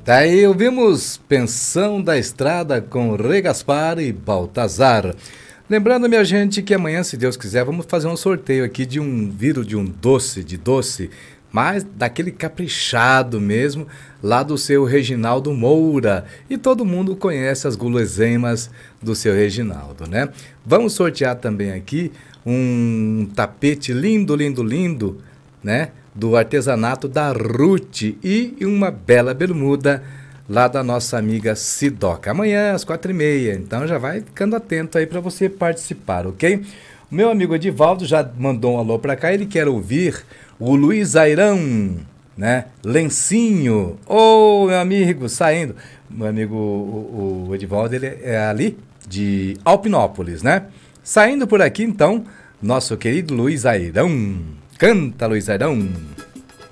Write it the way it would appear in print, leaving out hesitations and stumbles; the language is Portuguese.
Daí ouvimos Pensão da Estrada com Rei Gaspar e Baltazar. Lembrando, minha gente, que amanhã, se Deus quiser, vamos fazer um sorteio aqui de um doce, mas daquele caprichado mesmo, lá do seu Reginaldo Moura. E todo mundo conhece as guloseimas do seu Reginaldo, né? Vamos sortear também aqui um tapete lindo, né? Do artesanato da Ruth e uma bela bermuda lá da nossa amiga Sidoca. Amanhã às 4h30, então já vai ficando atento aí para você participar, ok? O meu amigo Edivaldo já mandou um alô para cá, ele quer ouvir o Luiz Airão, né? Lencinho. Ô, meu amigo, saindo. Meu amigo, o Edivaldo, ele é ali de Alpinópolis, né? Saindo por aqui, então, nosso querido Luiz Airão. Canta, Luiz Airão.